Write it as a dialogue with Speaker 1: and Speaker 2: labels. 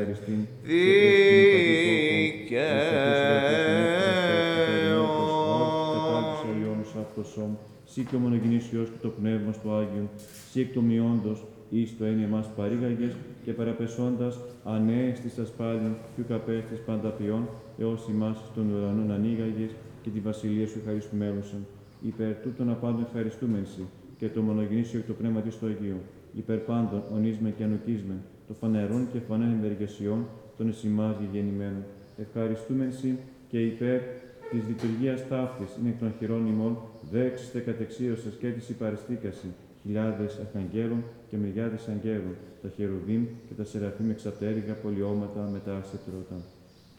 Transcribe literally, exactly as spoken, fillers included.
Speaker 1: Σύ και ο μονογενής Υιός και το Πνεύμα του Άγιον, σύ εκ το μειόντος εις το εν εμάς παρήγαγες και παραπεσόντας ανέες της ασπάλιν και ουκ απέστης πάντα ποιόν, έως ημάς των ουρανών ανοίγαγες και τη βασιλεία σου ευχαριστούμενουσαν. Υπέρ τούτων απάντων ευχαριστούμεν σοι, και το μονογενής Υιό και το Πνεύμα της του Αγίου. Υπέρ πάντων ονίσμε και ανοκίσμεν, το φανερών και φανέν ευεργεσιών των εις ημάς γηγενημένων. Ευχαριστούμεν σοι και υπέρ της λειτουργίας ταύτης είναι εκ των χειρών ημών, δέξιστε κατεξίωσες και της υπαριστήκαση, χιλιάδες αρχαγγέλων και μυριάδες αγγέλων, τα χερουβίμ και τα σεραφείμ εξαπτέρυγα πολιώματα μετά ασετρώτα.